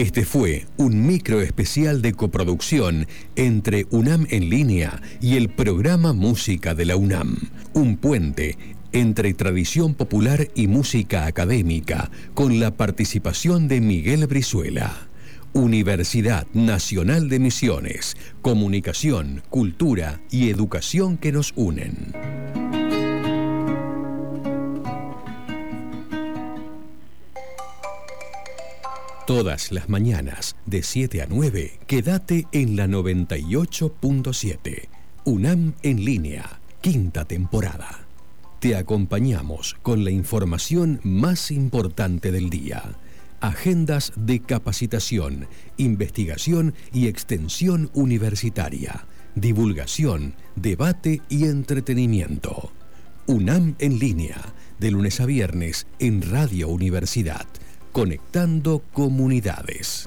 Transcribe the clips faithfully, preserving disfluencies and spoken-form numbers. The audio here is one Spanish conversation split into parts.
Este fue un micro especial de coproducción entre UNAM en línea y el programa Música de la UNAM. Un puente entre tradición popular y música académica, con la participación de Miguel Brizuela. Universidad Nacional de Misiones, comunicación, cultura y educación que nos unen. Todas las mañanas, de siete a nueve, quédate en la noventa y ocho punto siete. UNAM en línea, quinta temporada. Te acompañamos con la información más importante del día. Agendas de capacitación, investigación y extensión universitaria, divulgación, debate y entretenimiento. UNAM en línea, de lunes a viernes en Radio Universidad, conectando comunidades.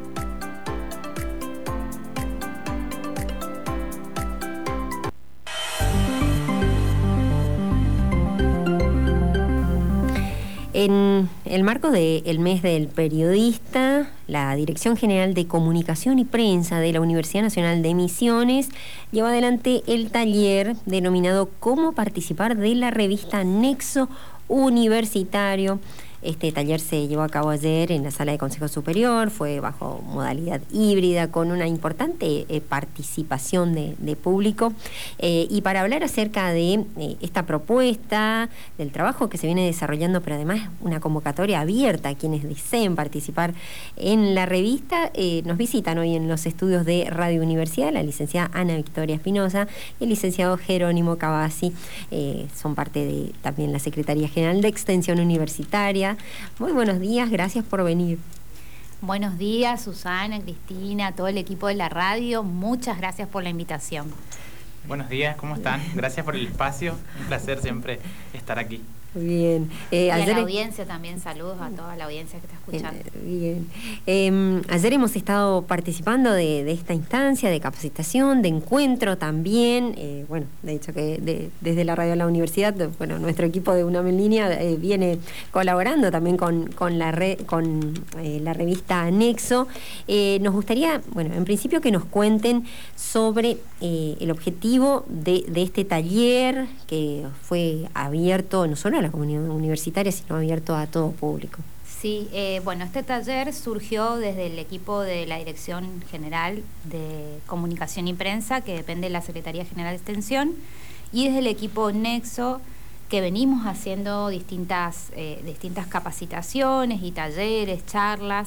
En el marco del mes del periodista, la Dirección General de Comunicación y Prensa de la Universidad Nacional de Misiones lleva adelante el taller denominado Cómo participar de la revista Nexo Universitario. Este taller se llevó a cabo ayer en la Sala de Consejo Superior, fue bajo modalidad híbrida con una importante eh, participación de, de público. Eh, y para hablar acerca de eh, esta propuesta, del trabajo que se viene desarrollando, pero además una convocatoria abierta a quienes deseen participar en la revista, eh, nos visitan hoy en los estudios de Radio Universidad la licenciada Ana Victoria Espinosa y el licenciado Jerónimo Cavazzi. Eh, son parte de también la Secretaría General de Extensión Universitaria. Muy buenos días, gracias por venir. Buenos días, Susana, Cristina, todo el equipo de la radio, muchas gracias por la invitación. Buenos días, ¿cómo están? Gracias por el espacio, un placer siempre estar aquí. Bien. Eh, y a ayer... la audiencia también, saludos a toda la audiencia que está escuchando. Bien. Eh, ayer hemos estado participando de, de esta instancia de capacitación, de encuentro también. Eh, bueno, de hecho que de, desde la radio de la universidad, de, bueno, nuestro equipo de UNAM en línea eh, viene colaborando también con, con, la, re, con eh, la revista Nexo. Eh, nos gustaría, bueno, en principio que nos cuenten sobre eh, el objetivo de, de este taller que fue abierto no solo a la comunidad universitaria, sino abierto a todo público. Sí, eh, bueno, este taller surgió desde el equipo de la Dirección General de Comunicación y Prensa, que depende de la Secretaría General de Extensión, y desde el equipo Nexo, que venimos haciendo distintas, eh, distintas capacitaciones y talleres, charlas,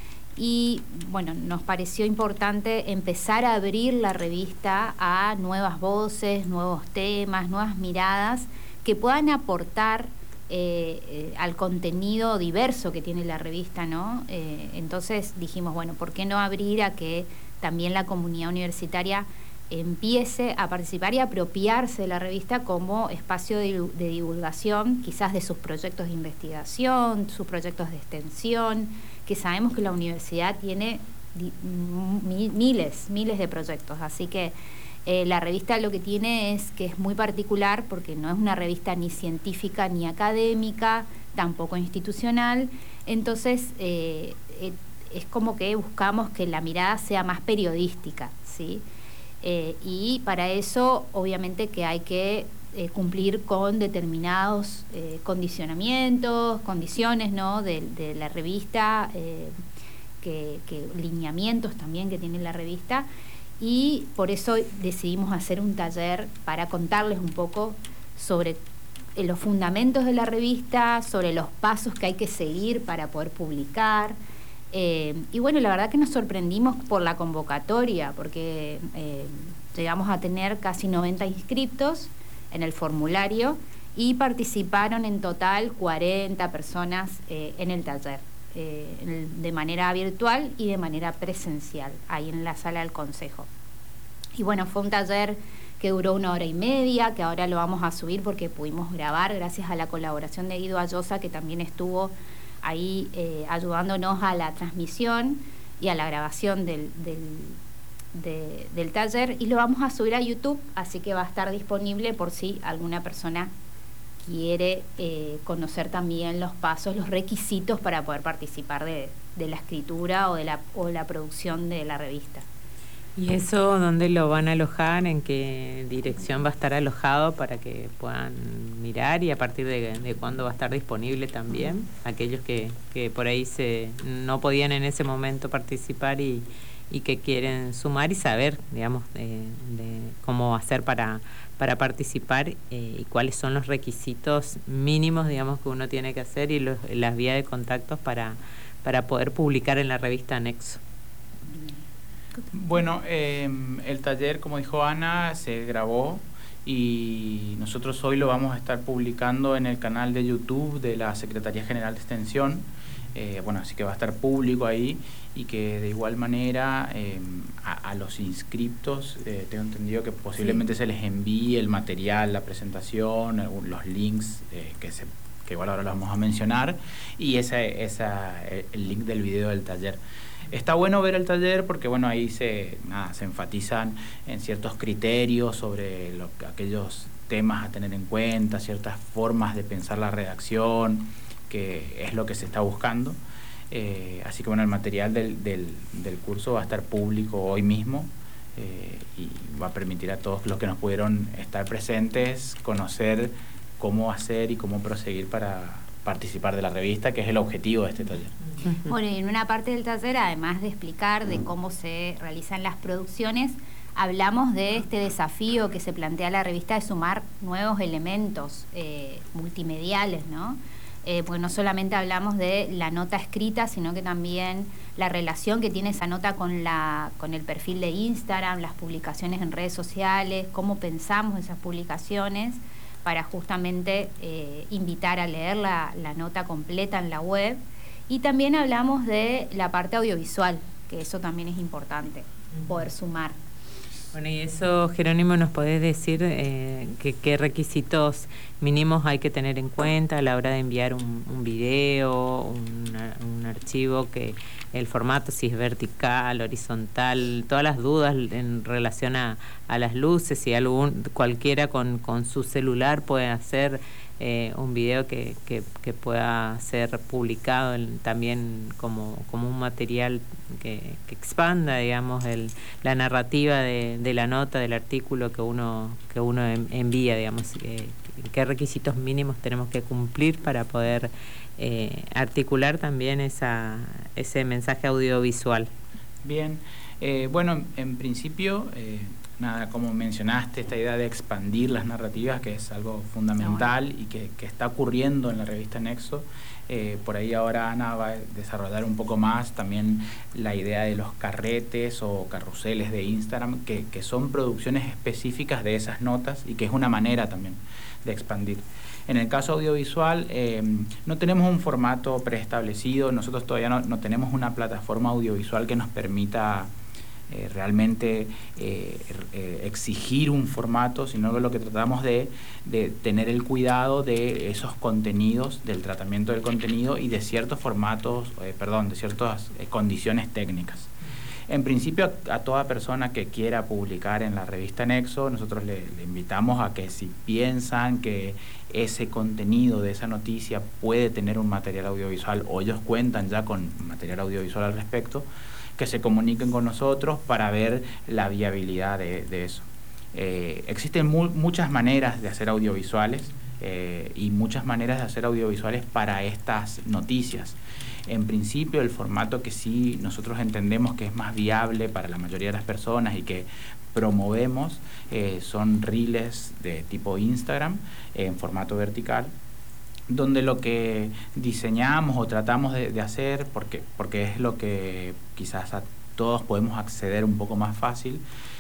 y bueno, nos pareció importante empezar a abrir la revista a nuevas voces, nuevos temas, nuevas miradas, que puedan aportar eh, eh, al contenido diverso que tiene la revista, ¿no? Eh, entonces dijimos, bueno, ¿por qué no abrir a que también la comunidad universitaria empiece a participar y apropiarse de la revista como espacio de, de divulgación, quizás de sus proyectos de investigación, sus proyectos de extensión, que sabemos que la universidad tiene di, mi, miles, miles de proyectos, así que Eh, la revista lo que tiene es que es muy particular porque no es una revista ni científica ni académica, tampoco institucional, entonces eh, eh, es como que buscamos que la mirada sea más periodística, ¿sí? Eh, y para eso obviamente que hay que eh, cumplir con determinados eh, condicionamientos, condiciones, ¿no? de, de la revista, eh, que, que lineamientos también que tiene la revista. Y por eso decidimos hacer un taller para contarles un poco sobre los fundamentos de la revista, sobre los pasos que hay que seguir para poder publicar. Eh, y bueno, la verdad que nos sorprendimos por la convocatoria, porque eh, llegamos a tener casi noventa inscriptos en el formulario y participaron en total cuarenta personas eh, en el taller. Eh, de manera virtual y de manera presencial, ahí en la sala del Consejo. Y bueno, fue un taller que duró una hora y media, que ahora lo vamos a subir porque pudimos grabar gracias a la colaboración de Guido Ayosa, que también estuvo ahí eh, ayudándonos a la transmisión y a la grabación del, del, de, del taller, y lo vamos a subir a YouTube, así que va a estar disponible por si alguna persona quiere eh, conocer también los pasos, los requisitos para poder participar de, de la escritura o de la, o la producción de la revista. ¿Y eso dónde lo van a alojar? ¿En qué dirección va a estar alojado para que puedan mirar? ¿Y a partir de, de cuándo va a estar disponible también? Aquellos que, que por ahí se no podían en ese momento participar y, y que quieren sumar y saber, digamos, de, de cómo hacer para, para participar eh, y cuáles son los requisitos mínimos, digamos, que uno tiene que hacer y los, las vías de contactos para, para poder publicar en la revista Nexo. Bueno, eh, el taller, como dijo Ana, se grabó y nosotros hoy lo vamos a estar publicando en el canal de YouTube de la Secretaría General de Extensión. Eh, bueno, así que va a estar público ahí y que de igual manera eh, a, a los inscriptos, eh, tengo entendido que posiblemente sí. se les envíe el material, la presentación, los links eh, que, se, que igual ahora los vamos a mencionar y esa, esa, el link del video del taller. Está bueno ver el taller porque bueno, ahí se, nada, se enfatizan en ciertos criterios sobre lo, aquellos temas a tener en cuenta, ciertas formas de pensar la redacción, que es lo que se está buscando. Eh, así que bueno, el material del, del, del curso va a estar público hoy mismo eh, y va a permitir a todos los que nos pudieron estar presentes conocer cómo hacer y cómo proseguir para participar de la revista, que es el objetivo de este taller. Bueno, y en una parte del taller, además de explicar de cómo se realizan las producciones, hablamos de este desafío que se plantea la revista de sumar nuevos elementos eh, multimediales, ¿no? Eh, porque no solamente hablamos de la nota escrita, sino que también la relación que tiene esa nota con, la, con el perfil de Instagram, las publicaciones en redes sociales, cómo pensamos esas publicaciones, para justamente eh, invitar a leer la, la nota completa en la web. Y también hablamos de la parte audiovisual, que eso también es importante, poder sumar. Bueno, y eso, Jerónimo, ¿nos podés decir eh, que, qué requisitos mínimos hay que tener en cuenta a la hora de enviar un, un video, un, un archivo, que el formato, si es vertical, horizontal, todas las dudas en relación a, a las luces, si algún cualquiera con, con su celular puede hacer eh, un video que, que, que pueda ser publicado en, también como, como un material que, que expanda, digamos, el, la narrativa de, de la nota, del artículo que uno que uno envía, digamos, eh, qué requisitos mínimos tenemos que cumplir para poder eh, articular también esa, ese mensaje audiovisual. Bien, eh, bueno, en, en principio, eh, nada, como mencionaste, esta idea de expandir las narrativas, que es algo fundamental y que, que está ocurriendo en la revista Nexo. Eh, por ahí ahora Ana va a desarrollar un poco más también la idea de los carretes o carruseles de Instagram, que, que son producciones específicas de esas notas y que es una manera también de expandir. En el caso audiovisual, eh, no tenemos un formato preestablecido, nosotros todavía no, no tenemos una plataforma audiovisual que nos permita eh, realmente eh, eh, exigir un formato, sino que lo que tratamos de, de tener el cuidado de esos contenidos, del tratamiento del contenido y de ciertos formatos, eh, perdón, de ciertas eh, condiciones técnicas. En principio, a, a toda persona que quiera publicar en la revista Nexo, nosotros le, le invitamos a que si piensan que ese contenido de esa noticia puede tener un material audiovisual o ellos cuentan ya con material audiovisual al respecto, que se comuniquen con nosotros para ver la viabilidad de, de eso. Eh, existen mu muchas maneras de hacer audiovisuales eh, y muchas maneras de hacer audiovisuales para estas noticias. En principio, el formato que sí nosotros entendemos que es más viable para la mayoría de las personas y que promovemos eh, son reels de tipo Instagram eh, en formato vertical, donde lo que diseñamos o tratamos de, de hacer, porque, porque es lo que quizás a todos podemos acceder un poco más fácil,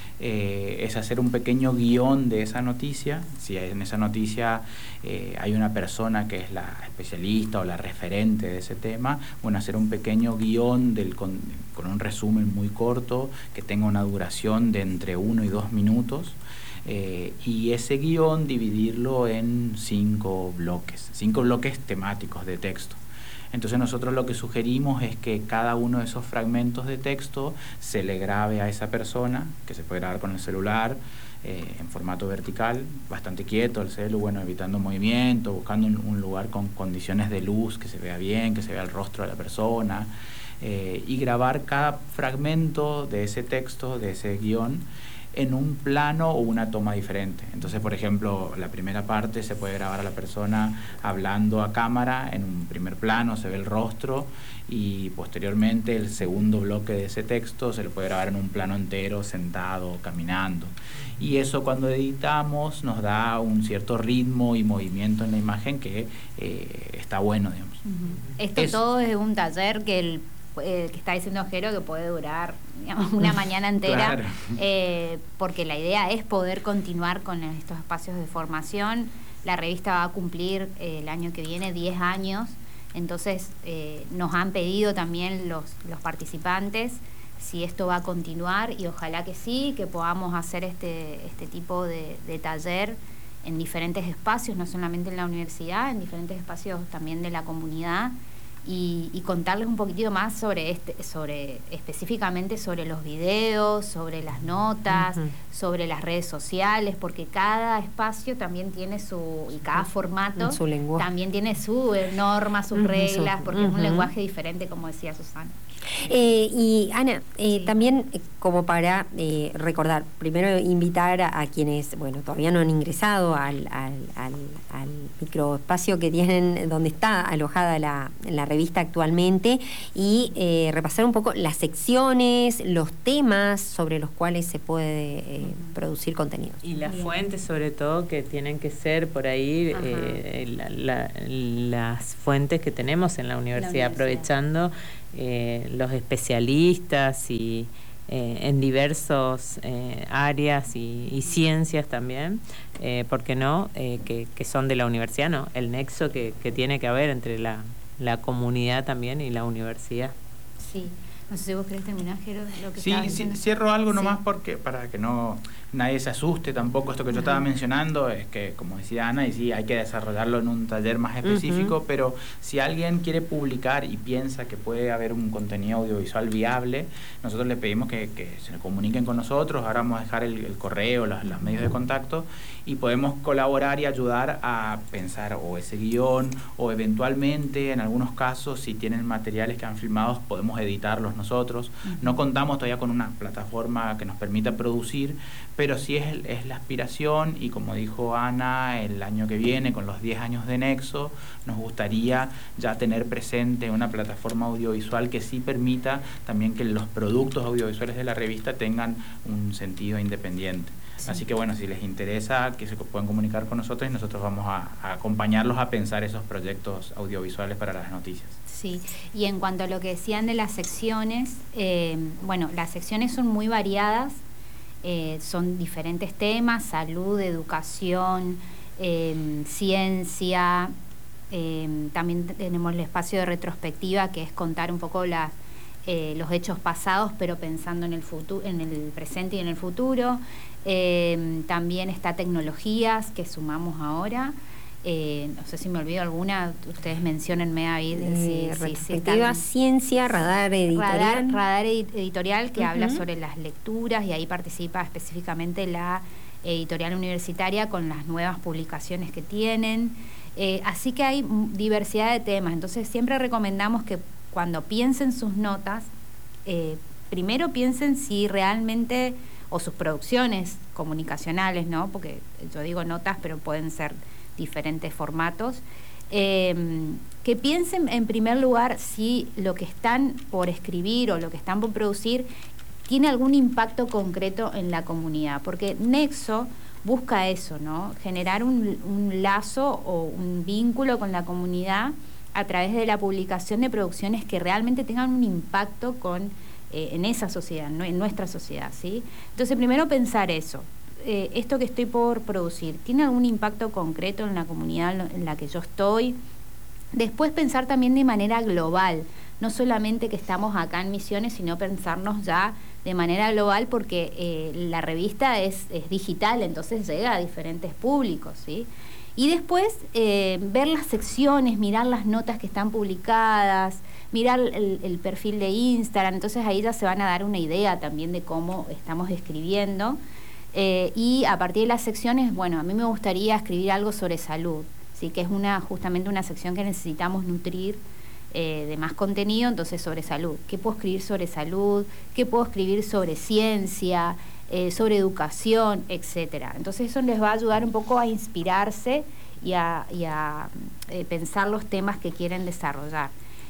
eh, es hacer un pequeño guión de esa noticia. Si en esa noticia eh, hay una persona que es la especialista o la referente de ese tema, bueno, hacer un pequeño guión del, con, con un resumen muy corto que tenga una duración de entre uno y dos minutos, eh, y ese guión dividirlo en cinco bloques, cinco bloques temáticos de texto. Entonces nosotros lo que sugerimos es que cada uno de esos fragmentos de texto se le grabe a esa persona, que se puede grabar con el celular, eh, en formato vertical, bastante quieto el celu, bueno, evitando movimiento, buscando un, un lugar con condiciones de luz, que se vea bien, que se vea el rostro de la persona, eh, y grabar cada fragmento de ese texto, de ese guión, en un plano o una toma diferente. Entonces, por ejemplo, la primera parte se puede grabar a la persona hablando a cámara, en un primer plano se ve el rostro, y posteriormente el segundo bloque de ese texto se lo puede grabar en un plano entero, sentado, caminando. Y eso, cuando editamos, nos da un cierto ritmo y movimiento en la imagen que eh, está bueno, digamos. Uh-huh. Esto es, todo es un taller que el Eh, que está diciendo Jero, que puede durar, digamos, una mañana entera, claro. eh, porque la idea es poder continuar con estos espacios de formación. La revista va a cumplir eh, el año que viene diez años, entonces eh, nos han pedido también los, los participantes si esto va a continuar, y ojalá que sí, que podamos hacer este, este tipo de, de taller en diferentes espacios, no solamente en la universidad, en diferentes espacios también de la comunidad. Y, y contarles un poquitito más sobre este, sobre específicamente sobre los videos, sobre las notas, uh-huh. sobre las redes sociales, porque cada espacio también tiene su, y cada formato su también tiene su norma, sus uh-huh. reglas, porque uh-huh. es un lenguaje diferente, como decía Susana. Eh, y Ana, eh, sí. también eh, como para eh, recordar, primero invitar a, a quienes, bueno, todavía no han ingresado al, al, al, al microespacio que tienen, donde está alojada la, la revista actualmente, y eh, repasar un poco las secciones, los temas sobre los cuales se puede eh, producir contenido. Y las Bien. fuentes, sobre todo, que tienen que ser por ahí eh, la, la, las fuentes que tenemos en la universidad, la universidad. aprovechando Eh, los especialistas y eh, en diversos eh, áreas y, y ciencias también, eh, ¿por qué no? Eh, que, que son de la universidad, ¿no? El nexo que, que tiene que haber entre la, la comunidad también y la universidad. Sí. No sé si vos querés terminar, Jero, lo que Sí, sí, cierro algo sí. nomás porque para que no nadie se asuste tampoco. Esto que yo uh-huh. estaba mencionando es que, como decía Ana, y sí, hay que desarrollarlo en un taller más específico, uh-huh. pero si alguien quiere publicar y piensa que puede haber un contenido audiovisual viable, nosotros le pedimos que, que se comuniquen con nosotros. Ahora vamos a dejar el, el correo, los, los medios de contacto, y podemos colaborar y ayudar a pensar o ese guión, o eventualmente, en algunos casos, si tienen materiales que han filmado, podemos editarlos nosotros. Uh-huh. No contamos todavía con una plataforma que nos permita producir, pero sí es, es la aspiración, y como dijo Ana, el año que viene, con los diez años de Nexo, nos gustaría ya tener presente una plataforma audiovisual que sí permita también que los productos audiovisuales de la revista tengan un sentido independiente. Sí. Así que bueno, si les interesa, que se puedan comunicar con nosotros, y nosotros vamos a, a acompañarlos a pensar esos proyectos audiovisuales para las noticias. Sí, y en cuanto a lo que decían de las secciones, eh, bueno, las secciones son muy variadas, eh, son diferentes temas: salud, educación, eh, ciencia, eh, también tenemos el espacio de retrospectiva, que es contar un poco las Eh, los hechos pasados, pero pensando en el futuro, en el presente y en el futuro. Eh, también está tecnologías, que sumamos ahora. Eh, no sé si me olvido alguna, ustedes menciónenme ahí. Eh, si, retrospectiva, si ciencia, radar editorial. Radar, radar editorial, que uh-huh. habla sobre las lecturas, y ahí participa específicamente la editorial universitaria con las nuevas publicaciones que tienen. Eh, así que hay diversidad de temas. Entonces siempre recomendamos que cuando piensen sus notas, eh, primero piensen si realmente, o sus producciones comunicacionales, ¿no? Porque yo digo notas, pero pueden ser diferentes formatos, eh, que piensen en primer lugar si lo que están por escribir o lo que están por producir tiene algún impacto concreto en la comunidad, porque Nexo busca eso, ¿no? Generar un, un lazo o un vínculo con la comunidad a través de la publicación de producciones que realmente tengan un impacto con, eh, en esa sociedad, ¿no? En nuestra sociedad, ¿sí? Entonces, primero pensar eso. Eh, esto que estoy por producir, ¿tiene algún impacto concreto en la comunidad en la que yo estoy? Después pensar también de manera global, no solamente que estamos acá en Misiones, sino pensarnos ya de manera global, porque eh, la revista es, es digital, entonces llega a diferentes públicos, ¿sí? Y después eh, ver las secciones, mirar las notas que están publicadas, mirar el, el perfil de Instagram. Entonces ahí ya se van a dar una idea también de cómo estamos escribiendo. Eh, y a partir de las secciones, bueno, a mí me gustaría escribir algo sobre salud, ¿sí? Que es una justamente una sección que necesitamos nutrir eh, de más contenido, entonces sobre salud. ¿Qué puedo escribir sobre salud? ¿Qué puedo escribir sobre ciencia? Eh, sobre educación, etcétera. Entonces eso les va a ayudar un poco a inspirarse y a, y a eh, pensar los temas que quieren desarrollar.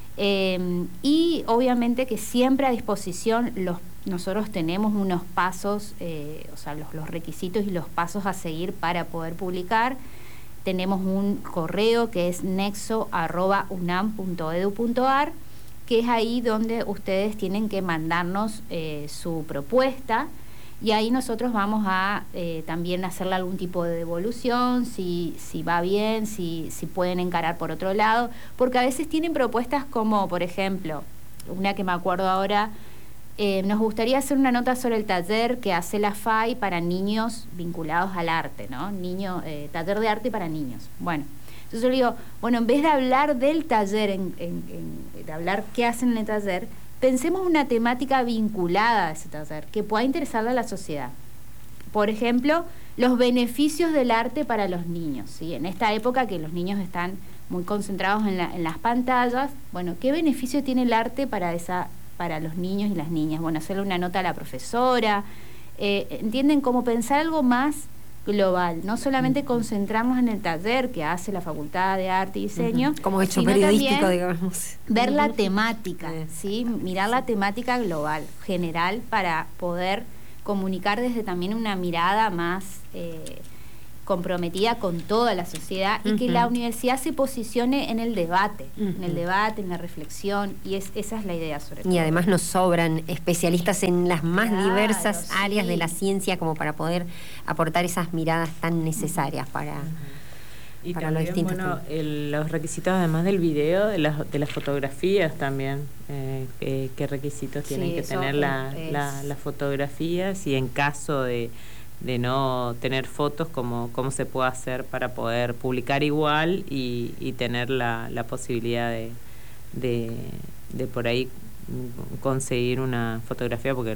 Eh, y obviamente que siempre a disposición los, nosotros tenemos unos pasos, eh, o sea, los, los requisitos y los pasos a seguir para poder publicar. Tenemos un correo que es nexo arroba unam punto edu punto ar, que es ahí donde ustedes tienen que mandarnos eh, su propuesta, y ahí nosotros vamos a eh, también hacerle algún tipo de devolución, si, si va bien, si, si pueden encarar por otro lado, porque a veces tienen propuestas como, por ejemplo, una que me acuerdo ahora, eh, nos gustaría hacer una nota sobre el taller que hace la F A I para niños vinculados al arte, ¿no? Niño, eh, taller de arte para niños. Bueno, entonces yo le digo, bueno, en vez de hablar del taller, en, en, en, de hablar qué hacen en el taller, pensemos una temática vinculada a ese taller, que pueda interesarle a la sociedad. Por ejemplo, los beneficios del arte para los niños, ¿sí? En esta época que los niños están muy concentrados en, la, en las pantallas, bueno, ¿qué beneficio tiene el arte para, esa, para los niños y las niñas? Bueno, hacerle una nota a la profesora, eh, ¿entienden? Como pensar algo más global, no solamente concentrarnos en el taller que hace la Facultad de Arte y Diseño, uh-huh. como hecho periodístico, digamos. Ver la temática, ¿sí? Mirar la temática global, general, para poder comunicar desde también una mirada más eh, comprometida con toda la sociedad, y uh-huh. que la universidad se posicione en el debate, uh-huh. en el debate, en la reflexión, y es, esa es la idea sobre todo. Y además nos sobran especialistas en las más claro, diversas sí. áreas de la ciencia como para poder aportar esas miradas tan necesarias uh-huh. para, uh-huh. y para también, los distintos bueno, el, los requisitos además del video, de las, de las fotografías también, eh, qué, qué requisitos tienen sí, que tener la, es... la, las fotografías, y en caso de de no tener fotos, cómo, cómo se puede hacer para poder publicar igual y, y tener la, la posibilidad de, de, de por ahí conseguir una fotografía, porque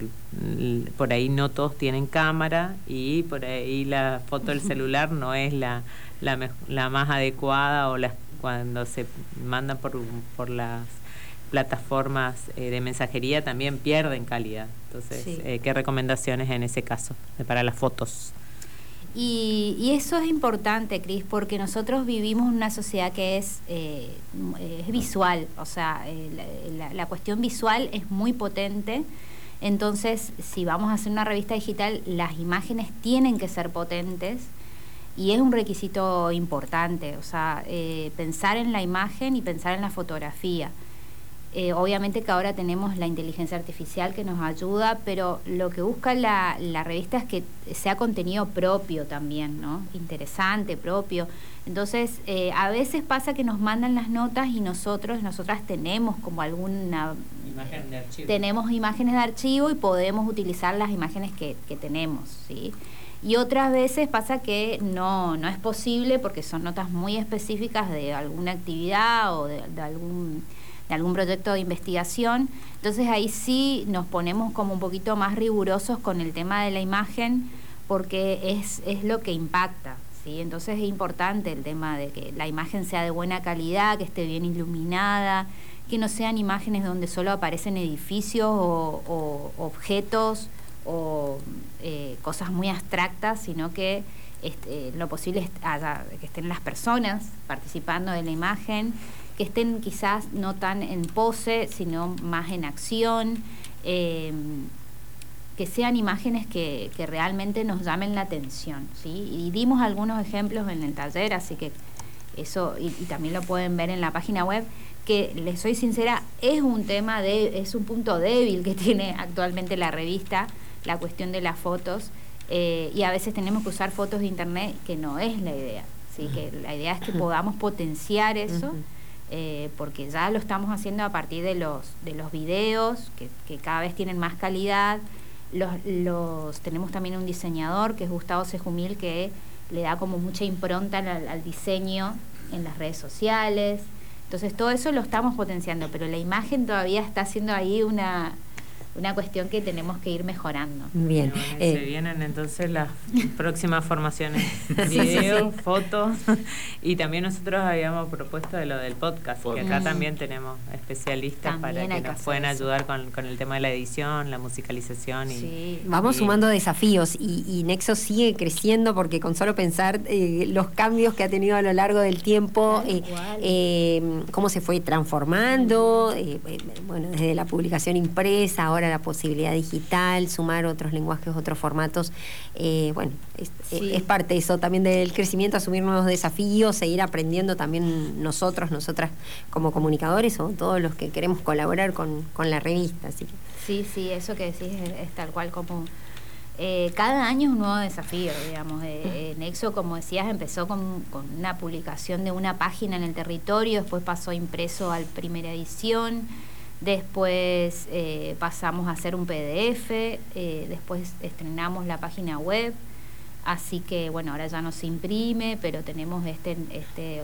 por ahí no todos tienen cámara, y por ahí la foto del celular no es la, la, me, la más adecuada, o las, cuando se manda por, por las plataformas eh, de mensajería también pierden calidad. Entonces, sí. eh, ¿qué recomendaciones en ese caso de, para las fotos? Y, y eso es importante, Cris, porque nosotros vivimos en una sociedad que es, eh, es visual, o sea, eh, la, la, la cuestión visual es muy potente. Entonces, si vamos a hacer una revista digital, las imágenes tienen que ser potentes, y es un requisito importante, o sea, eh, pensar en la imagen y pensar en la fotografía. Eh, obviamente que ahora tenemos la inteligencia artificial que nos ayuda, pero lo que busca la, la revista es que sea contenido propio también, ¿no? Interesante, propio. Entonces, eh, a veces pasa que nos mandan las notas y nosotros, nosotras tenemos como alguna... Imagen de archivo. Tenemos imágenes de archivo y podemos utilizar las imágenes que, que tenemos, ¿sí? Y otras veces pasa que no, no es posible porque son notas muy específicas de alguna actividad o de, de algún... de algún proyecto de investigación. Entonces ahí sí nos ponemos como un poquito más rigurosos con el tema de la imagen, porque es, es lo que impacta, ¿sí? Entonces es importante el tema de que la imagen sea de buena calidad, que esté bien iluminada, que no sean imágenes donde solo aparecen edificios o, o objetos o eh, cosas muy abstractas, sino que este, lo posible es haya, que estén las personas participando de la imagen, que estén quizás no tan en pose, sino más en acción, eh, que sean imágenes que, que realmente nos llamen la atención, ¿sí? Y dimos algunos ejemplos en el taller, así que eso, y, y también lo pueden ver en la página web, que les soy sincera, es un tema, de, es un punto débil que tiene actualmente la revista, la cuestión de las fotos, eh, y a veces tenemos que usar fotos de internet, que no es la idea, ¿sí? Que la idea es que podamos potenciar eso, Eh, porque ya lo estamos haciendo a partir de los de los videos que, que cada vez tienen más calidad. Los, los tenemos también un diseñador que es Gustavo Sejumil, que le da como mucha impronta al, al diseño en las redes sociales. Entonces todo eso lo estamos potenciando, pero la imagen todavía está haciendo ahí una una cuestión que tenemos que ir mejorando. Bien. Bueno, eh, se vienen entonces las próximas formaciones, videos, fotos, y también nosotros habíamos propuesto de lo del podcast, que acá Mm. también tenemos especialistas También para hay que que nos hacer puedan eso. ayudar con, con el tema de la edición, la musicalización. Y, Sí. Vamos y- sumando desafíos y, y Nexo sigue creciendo porque con solo pensar eh, los cambios que ha tenido a lo largo del tiempo, Tal eh, cual. eh, cómo se fue transformando, eh, eh, bueno, desde la publicación impresa, ahora la posibilidad digital, sumar otros lenguajes, otros formatos, eh, bueno, es, Sí. es parte de eso también del crecimiento, asumir nuevos desafíos, seguir aprendiendo también nosotros, nosotras como comunicadores o todos los que queremos colaborar con, con la revista, así que Sí, sí, eso que decís es, es tal cual como... eh, cada año es un nuevo desafío, digamos. Eh, Nexo, como decías, empezó con, con una publicación de una página en el territorio, después pasó impreso al primera edición, después eh, pasamos a hacer un P D F, eh, después estrenamos la página web, así que, bueno, ahora ya no se imprime, pero tenemos este... este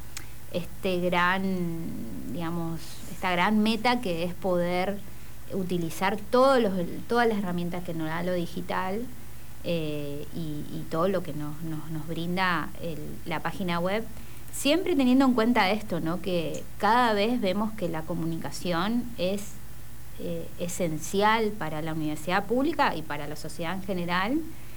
este gran, digamos, esta gran meta que es poder utilizar todos los, todas las herramientas que nos da lo digital eh, y, y todo lo que nos, nos, nos brinda el, la página web, siempre teniendo en cuenta esto, ¿no? Que cada vez vemos que la comunicación es eh, esencial para la universidad pública y para la sociedad en general,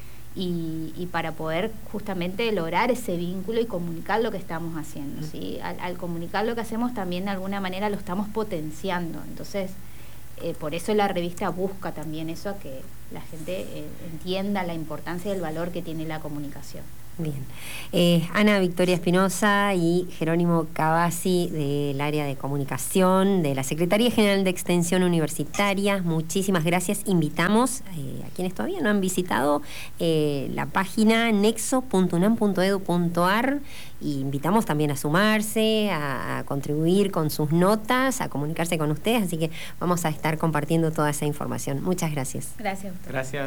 y, y para poder justamente lograr ese vínculo y comunicar lo que estamos haciendo, ¿sí? Al, al comunicar lo que hacemos también de alguna manera lo estamos potenciando, entonces eh, por eso la revista busca también eso, a que la gente eh, entienda la importancia y el valor que tiene la comunicación. bien. Eh, Ana Victoria Espinosa y Jerónimo Cavazzi del área de comunicación de la Secretaría General de Extensión Universitaria, muchísimas gracias. Invitamos eh, a quienes todavía no han visitado eh, la página nexo punto unam punto edu punto ar y invitamos también a sumarse, a, a contribuir con sus notas, a comunicarse con ustedes, así que vamos a estar compartiendo toda esa información. Muchas gracias. Gracias a ustedes. Gracias.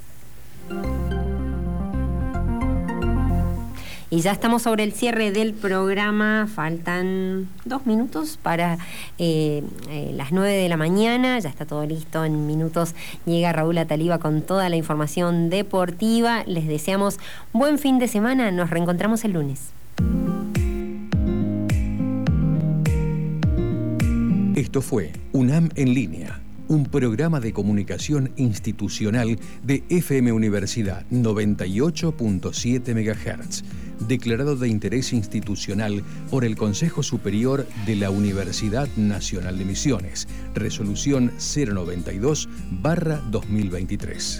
Y ya estamos sobre el cierre del programa, faltan dos minutos para eh, eh, las nueve de la mañana, ya está todo listo, en minutos llega Raúl Ataliba con toda la información deportiva. Les deseamos buen fin de semana, nos reencontramos el lunes. Esto fue UNAM en línea, un programa de comunicación institucional de F M Universidad noventa y ocho punto siete megahertz, declarado de interés institucional por el Consejo Superior de la Universidad Nacional de Misiones, resolución cero noventa y dos barra dos mil veintitrés.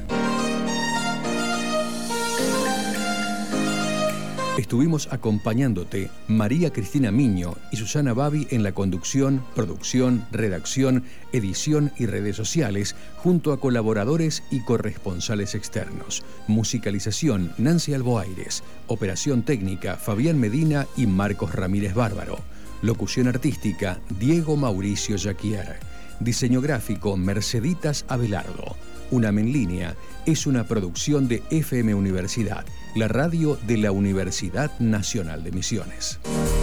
Estuvimos acompañándote María Cristina Miño y Susana Babi en la conducción, producción, redacción, edición y redes sociales, junto a colaboradores y corresponsales externos. Musicalización, Nancy Alboaires. Operación técnica, Fabián Medina y Marcos Ramírez Bárbaro. Locución artística, Diego Mauricio Jaquier. Diseño gráfico, Merceditas Abelardo. UNAM en línea es una producción de F M Universidad, la radio de la Universidad Nacional de Misiones.